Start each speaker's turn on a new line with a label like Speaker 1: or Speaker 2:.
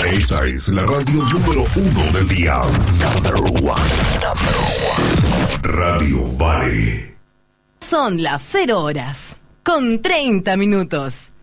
Speaker 1: Esta es la radio número 1 del día. Number one. Radio Vale.
Speaker 2: Son las 0 horas, con 30 minutos.